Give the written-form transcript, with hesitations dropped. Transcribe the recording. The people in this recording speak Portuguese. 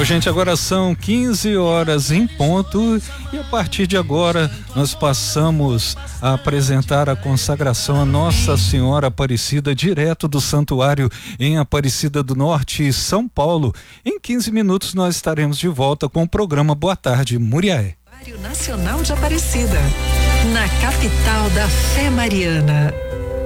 Ô, gente, agora são 15 horas em ponto e a partir de agora nós passamos a apresentar a consagração a Nossa Senhora Aparecida, direto do santuário em Aparecida do Norte, São Paulo. Em 15 minutos nós estaremos de volta com o programa Boa Tarde, Muriaé. Nacional de Aparecida, na capital da fé mariana.